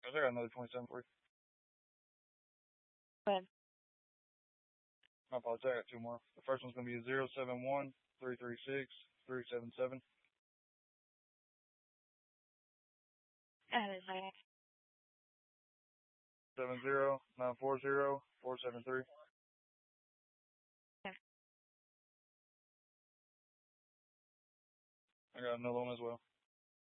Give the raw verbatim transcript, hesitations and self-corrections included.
I got another twenty-seven for you. But My apologies, I got two more. The first one's going to be zero seven one three three six three seven seven. that is like, Seven zero nine four zero four seven three. okay. I got another one as well.